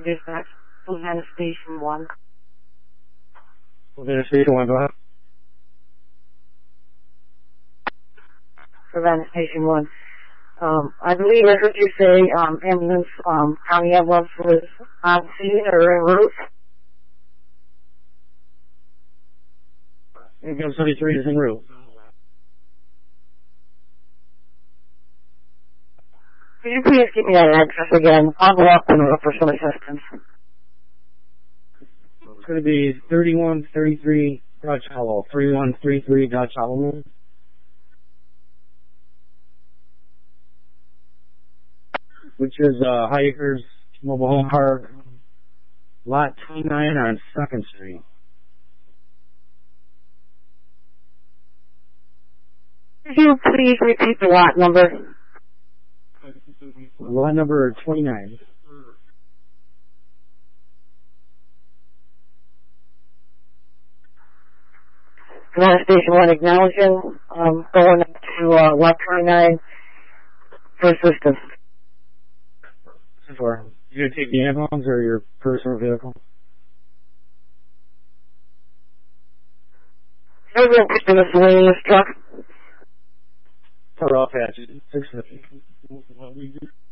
dispatch. Savannah Station 1. Savannah Station 1, go ahead. Savannah Station 1. I believe I heard you say, ambulance, county ambulance was on scene or en route. Ambulance 33 is en route. Could you please give me that address again? I'll go up and look for some assistance. It's going to be 3133 Dodge Hollow. 3133 Dodge Hollow. Which is High Acres Mobile Home Park, Lot 29 on 2nd Street. Could you please repeat the lot number? Lot number 29. Savannah Station 1 acknowledging, going up to, lot 29 for assistance. For you gonna take the ambulance or your personal vehicle? You're going to the miscellaneous truck? Rough hatch. 650.